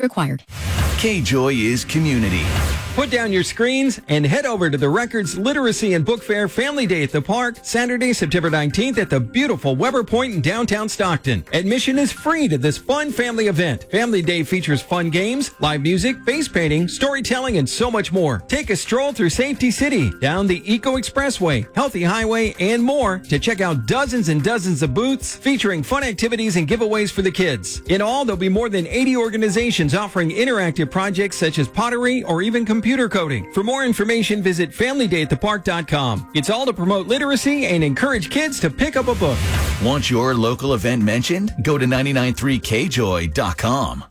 required. K-Joy is community. Put down your screens and head over to the Records Literacy and Book Fair Family Day at the Park, Saturday, September 19th at the beautiful Weber Point in downtown Stockton. Admission is free to this fun family event. Family Day features fun games, live music, face painting, storytelling, and so much more. Take a stroll through Safety City, down the Eco Expressway, Healthy Highway, and more to check out dozens and dozens of booths featuring fun activities and giveaways for the kids. In all, there'll be more than 80 organizations offering interactive projects such as pottery or even computer coding. For more information, visit FamilyDayAtThePark.com. It's all to promote literacy and encourage kids to pick up a book. Want your local event mentioned? Go to 993kjoy.com.